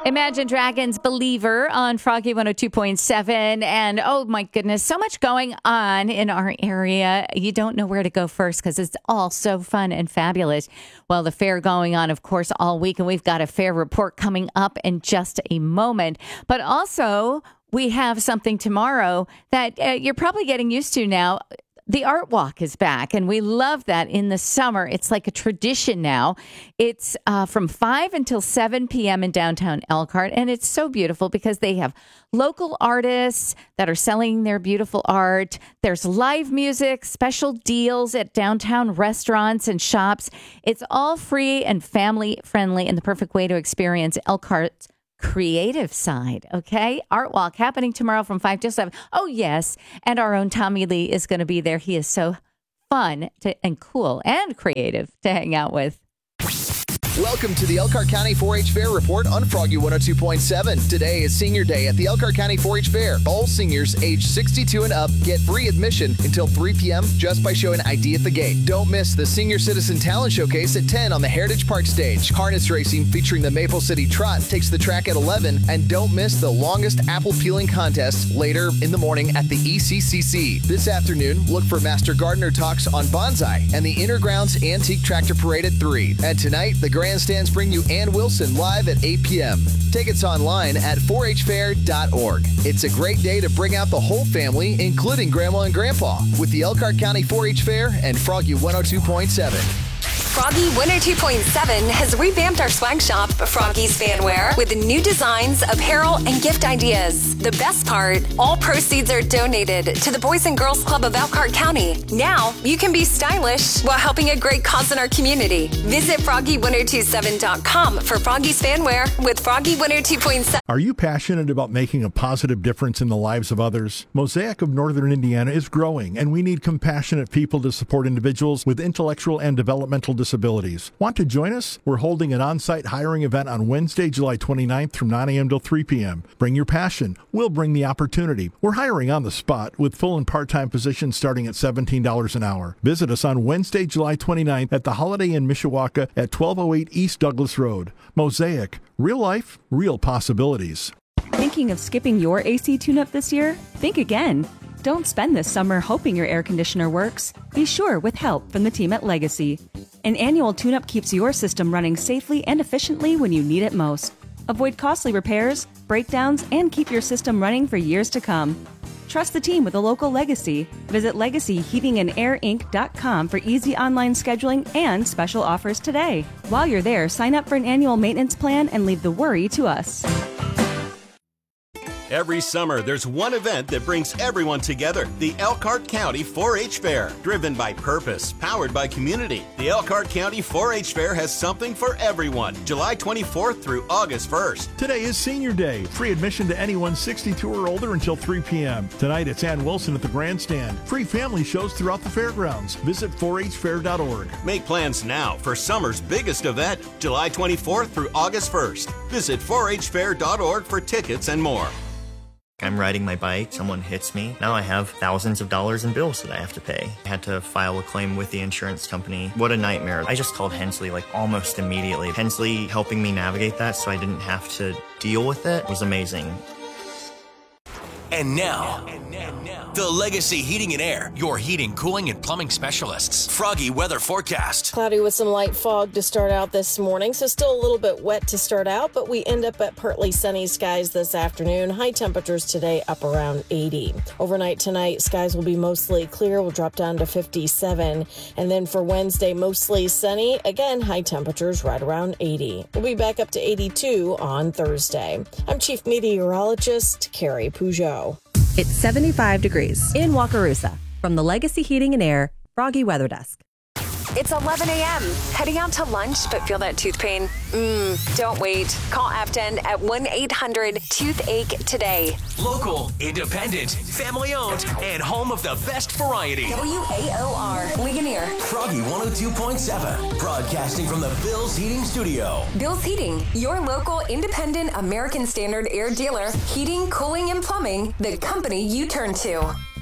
Imagine Dragons Believer on Froggy 102.7. And oh my goodness, so much going on in our area. You don't know where to go first because it's all so fun and fabulous. Well, the fair going on, of course, all week. And we've got a fair report coming up in just a moment. But also, we have something tomorrow that you're probably getting used to now. The Art Walk is back, and we love that in the summer. It's like a tradition now. It's from 5 until 7 p.m. in downtown Elkhart, and it's so beautiful because they have local artists that are selling their beautiful art. There's live music, special deals at downtown restaurants and shops. It's all free and family-friendly and the perfect way to experience Elkhart's creative side, okay? Art Walk happening tomorrow from 5 to 7. Oh, yes. And our own Tommy Lee is going to be there. He is so fun and cool and creative to hang out with. Welcome to the Elkhart County 4-H Fair Report on Froggy 102.7. Today is Senior Day at the Elkhart County 4-H Fair. All seniors age 62 and up get free admission until 3 p.m. just by showing ID at the gate. Don't miss the Senior Citizen Talent Showcase at 10 on the Heritage Park stage. Harness racing featuring the Maple City Trot takes the track at 11. And don't miss the longest apple peeling contest later in the morning at the ECCC. This afternoon, look for Master Gardener Talks on Bonsai and the Inner Grounds Antique Tractor Parade at 3. And tonight, the grandstands bring you Ann Wilson live at 8 p.m. Tickets online at 4hfair.org. It's a great day to bring out the whole family, including Grandma and Grandpa, with the Elkhart County 4-H Fair and Froggy 102.7. Froggy 102.7 has revamped our swag shop, Froggy's Fanwear, with new designs, apparel, and gift ideas. The best part, all proceeds are donated to the Boys and Girls Club of Elkhart County. Now, you can be stylish while helping a great cause in our community. Visit Froggy1027.com for Froggy's Fanwear with Froggy 102.7. Are you passionate about making a positive difference in the lives of others? Mosaic of Northern Indiana is growing, and we need compassionate people to support individuals with intellectual and developmental disabilities. Want to join us? We're holding an on-site hiring event on Wednesday, July 29th from 9 a.m. till 3 p.m. Bring your passion. We'll bring the opportunity. We're hiring on the spot with full and part-time positions starting at $17 an hour. Visit us on Wednesday, July 29th at the Holiday Inn Mishawaka at 1208 East Douglas Road. Mosaic. Real life, real possibilities. Thinking of skipping your AC tune-up this year? Think again. Don't spend this summer hoping your air conditioner works. Be sure with help from the team at Legacy. An annual tune-up keeps your system running safely and efficiently when you need it most. Avoid costly repairs, breakdowns, and keep your system running for years to come. Trust the team with a local Legacy. Visit LegacyHeatingandAirInc.com for easy online scheduling and special offers today. While you're there, sign up for an annual maintenance plan and leave the worry to us. Every summer, there's one event that brings everyone together, the Elkhart County 4-H Fair. Driven by purpose, powered by community, the Elkhart County 4-H Fair has something for everyone, July 24th through August 1st. Today is Senior Day. Free admission to anyone 62 or older until 3 p.m. Tonight, it's Ann Wilson at the grandstand. Free family shows throughout the fairgrounds. Visit 4hfair.org. Make plans now for summer's biggest event, July 24th through August 1st. Visit 4hfair.org for tickets and more. I'm riding my bike, someone hits me. Now I have thousands of dollars in bills that I have to pay. I had to file a claim with the insurance company. What a nightmare. I just called Hensley almost immediately. Hensley helping me navigate that so I didn't have to deal with it was amazing. And now, the Legacy Heating and Air, your heating, cooling, and plumbing specialists. Froggy weather forecast. Cloudy with some light fog to start out this morning, so still a little bit wet to start out, but we end up at partly sunny skies this afternoon. High temperatures today up around 80. Overnight tonight, skies will be mostly clear. We'll drop down to 57. And then for Wednesday, mostly sunny. Again, high temperatures right around 80. We'll be back up to 82 on Thursday. I'm Chief Meteorologist Carrie Peugeot. It's 75 degrees in Wakarusa. From the Legacy Heating and Air Froggy Weather Desk. It's 11 a.m. Heading out to lunch but feel that tooth pain? Don't wait. Call Afton at 1-800-TOOTHACHE today. Local, independent, family-owned, and home of the best variety. WAOR, Ligonier. Froggy 102.7, broadcasting from the Bill's Heating Studio. Bill's Heating, your local independent American Standard air dealer. Heating, cooling, and plumbing, the company you turn to.